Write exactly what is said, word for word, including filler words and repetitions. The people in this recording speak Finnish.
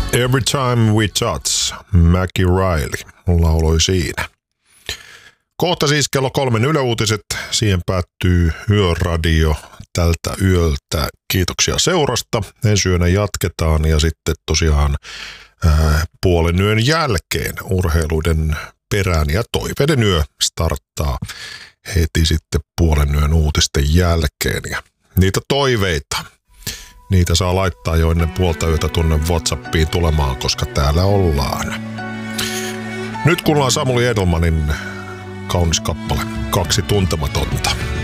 Every Time We Touch, Mackie Riley lauloi siinä. Kohta siis kello kolmen Yle Uutiset, siihen päättyy Yöradio tältä yöltä. Kiitoksia seurasta, ensi yönä jatketaan ja sitten tosiaan ää, puolen yön jälkeen urheiluiden perään ja toiveiden yö starttaa heti sitten puolen yön uutisten jälkeen ja niitä toiveita. Niitä saa laittaa jo ennen puolta yötä tuonne WhatsAppiin tulemaan, koska täällä ollaan. Nyt kuullaan Samuli Edelmanin kaunis kappale, Kaksi tuntematonta.